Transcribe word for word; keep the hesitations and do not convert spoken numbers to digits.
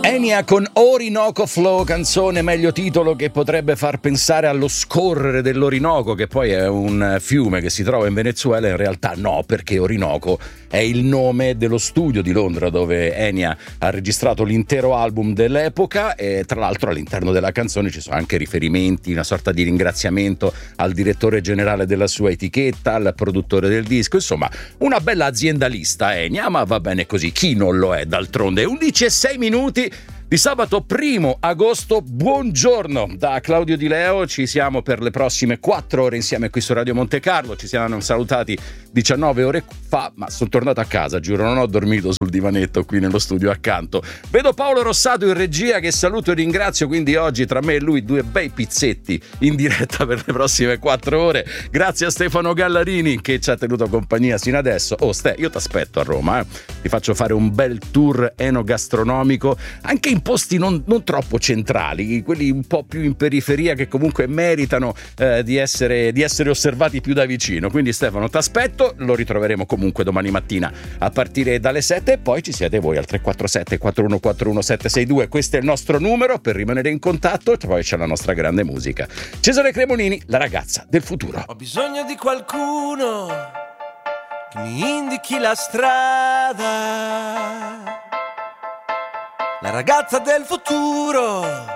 Enya con Orinoco Flow, canzone, meglio titolo, che potrebbe far pensare allo scorrere dell'Orinoco, che poi è un fiume che si trova in Venezuela. In realtà no, perché Orinoco è il nome dello studio di Londra dove Enya ha registrato l'intero album dell'epoca, e tra l'altro all'interno della canzone ci sono anche riferimenti, una sorta di ringraziamento al direttore generale della sua etichetta, al produttore del disco, insomma una bella aziendalista Enya, ma va bene così, chi non lo è d'altronde. Undici e sei minuti di sabato primo agosto, buongiorno da Claudio Di Leo, ci siamo per le prossime quattro ore insieme qui su Radio Monte Carlo. Ci siamo salutati diciannove ore fa, ma sono tornato a casa, giuro, non ho dormito sul divanetto qui nello studio accanto. Vedo Paolo Rossato in regia, che saluto e ringrazio, quindi oggi tra me e lui due bei pizzetti in diretta per le prossime quattro ore. Grazie a Stefano Gallarini che ci ha tenuto compagnia sino adesso. Oh Ste, io ti aspetto a Roma, eh. Ti faccio fare un bel tour enogastronomico, anche in posti non, non troppo centrali, quelli un po' più in periferia, che comunque meritano eh, di essere, di essere osservati più da vicino. Quindi Stefano, ti aspetto, lo ritroveremo comunque domani mattina a partire dalle sette, e poi ci siete voi al tre quattro sette quattro uno quattro uno sette sei due. Questo è il nostro numero per rimanere in contatto, e poi c'è la nostra grande musica. Cesare Cremonini, la ragazza del futuro. Ho bisogno di qualcuno che mi indichi la strada, la ragazza del futuro